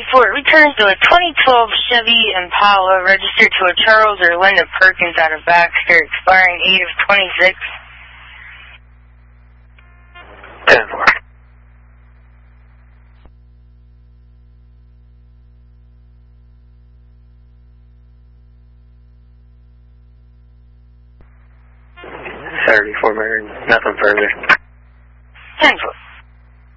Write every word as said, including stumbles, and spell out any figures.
four, returns to a twenty twelve Chevy Impala registered to a Charles or Linda Perkins out of Baxter, expiring eight of twenty-six. ten four. Saturday, Fort Myron, nothing further. ten four.